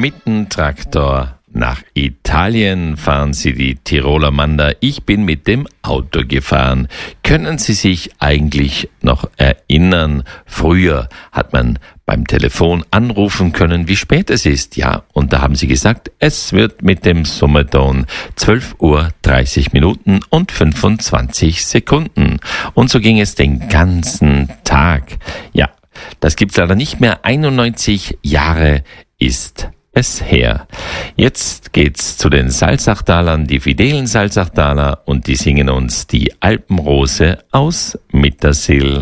Mit dem Traktor nach Italien fahren Sie die Tiroler Mander. Ich bin mit dem Auto gefahren. Können Sie sich eigentlich noch erinnern? Früher hat man beim Telefon anrufen können, wie spät es ist. Ja, und da haben Sie gesagt, es wird mit dem Summerton 12 Uhr 30 Minuten und 25 Sekunden. Und so ging es den ganzen Tag. Ja, das gibt's leider nicht mehr. 91 Jahre ist es her. Jetzt geht's zu den Salzachtalern, die fidelen Salzachtaler, und die singen uns die Alpenrose aus Mittersill.